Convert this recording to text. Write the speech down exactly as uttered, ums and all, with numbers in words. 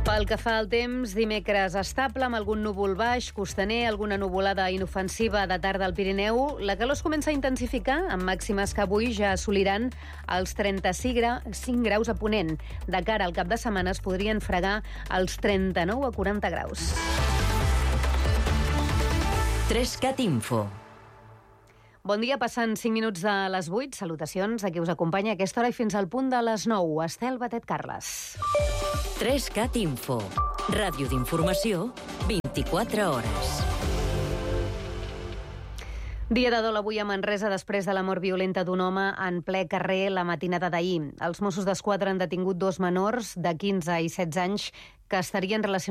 Pel que fa al temps, dimecres estable amb algun núvol baix, costaner, alguna nuvolada inofensiva de tarda al Pirineu. La calor es comença a intensificar, amb màximes que avui ja assoliran els trenta-cinc graus a Ponent. De cara al cap de setmana es podrien fregar els trenta-nou a quaranta graus. Trescat Info. Bon dia, passant cinc minuts de les vuit. Salutacions a qui us acompanya a aquesta hora i fins al punt de les nou. Estel Batet Carles. Trescat Info. Ràdio d'informació, vint-i-quatre hores. Dia de dol avui a Manresa després de la mort violenta d'un home en ple carrer la matinada d'ahir. Els Mossos d'Esquadra han detingut dos menors de quinze i setze anys que estarien relacionats